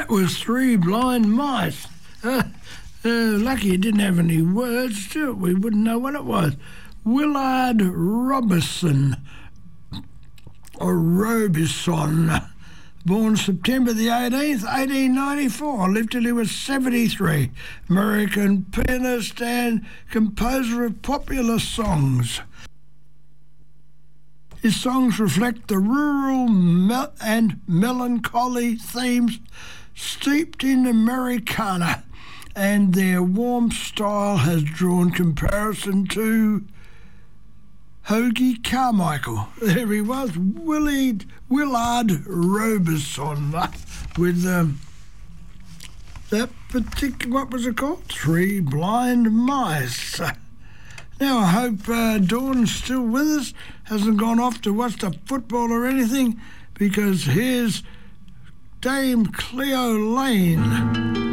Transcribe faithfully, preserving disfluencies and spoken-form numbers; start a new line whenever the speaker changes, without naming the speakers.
That was Three Blind Mice. Uh, uh, lucky it didn't have any words to it. We wouldn't know what it was. Willard Robinson, or Robison, born September the eighteenth, eighteen ninety-four, lived till he was seventy-three. American pianist and composer of popular songs. His songs reflect the rural mel- and melancholy themes steeped in Americana, and their warm style has drawn comparison to Hoagy Carmichael. There he was, Willard, Willard Robinson, with um, that particular, what was it called? Three Blind Mice. Now, I hope uh, Dawn's still with us, hasn't gone off to watch the football or anything, because here's Dame Cleo Lane.